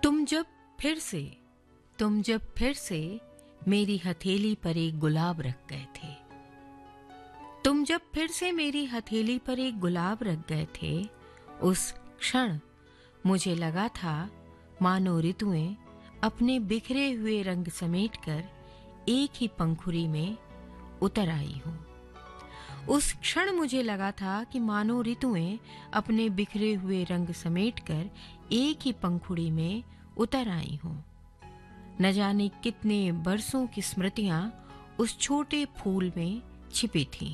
तुम जब फिर से तुम जब फिर से मेरी हथेली पर एक गुलाब रख गए थे। तुम जब फिर से मेरी हथेली पर एक गुलाब रख गए थे, उस क्षण मुझे लगा था मानो ऋतुएं अपने बिखरे हुए रंग समेटकर एक ही पंखुड़ी में उतर आई हूं। उस क्षण मुझे लगा था कि मानो ऋतुएं अपने बिखरे हुए रंग समेटकर एक ही पंखुड़ी में उतर आई हूं। न जाने कितने बरसों की स्मृतियां उस छोटे फूल में छिपी थीं।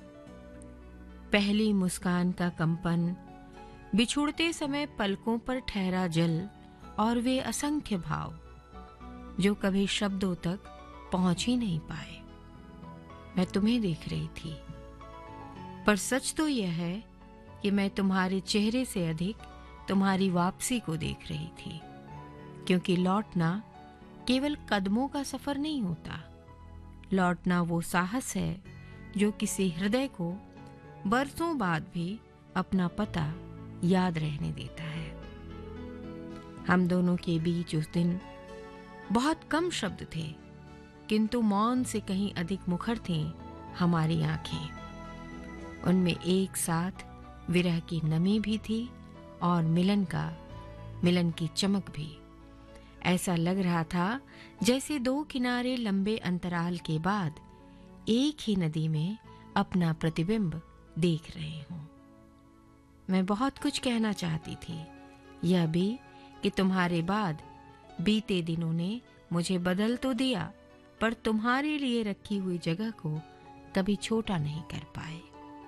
पहली मुस्कान का कंपन, बिछुड़ते समय पलकों पर ठहरा जल और वे असंख्य भाव जो कभी शब्दों तक पहुंच ही नहीं पाए। मैं तुम्हें देख रही थी, पर सच तो यह है कि मैं तुम्हारे चेहरे से अधिक तुम्हारी वापसी को देख रही थी, क्योंकि लौटना केवल कदमों का सफर नहीं होता। लौटना वो साहस है जो किसी हृदय को बरसों बाद भी अपना पता याद रहने देता है। हम दोनों के बीच उस दिन बहुत कम शब्द थे, किंतु मौन से कहीं अधिक मुखर थीं हमारी आंखें। उनमें एक साथ विरह की नमी भी थी और मिलन की चमक भी। ऐसा लग रहा था जैसे दो किनारे लंबे अंतराल के बाद एक ही नदी में अपना प्रतिबिंब देख रहे हों। मैं बहुत कुछ कहना चाहती थी, यह भी कि तुम्हारे बाद बीते दिनों ने मुझे बदल तो दिया, पर तुम्हारे लिए रखी हुई जगह को कभी छोटा नहीं कर पाए।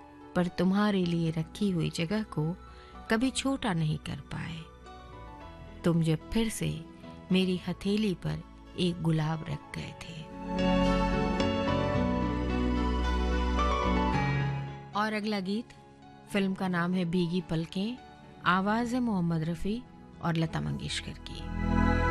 तुम जब फिर से मेरी हथेली पर एक गुलाब रख गए थे। और अगला गीत, फिल्म का नाम है भीगी पलकें, आवाज है मोहम्मद रफी और लता मंगेशकर की।